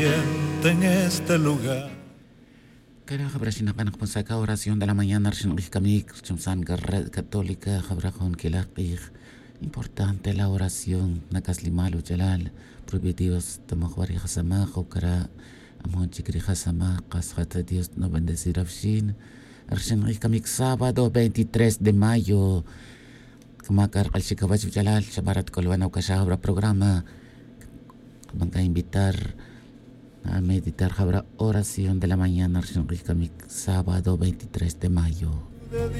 en este lugar. Kaya kabrasina ka nakapasaka oración de la mañana Arsinukik kamik Chumsan Católica Jabrajón Kilakik. Importante la oración Nakaslimalu Jalal prohibitivos Tamahwari Hasama Jokara Amon Chikri Hasama Kasjata Dios no bendecir Afshin Arsinukik kamik sábado 23 de mayo Kamakar Kalshikawach Jalal Shabarat Kolwana Ukashabra programa van a invitar a meditar habrá oración de la mañana sábado 23 de mayo.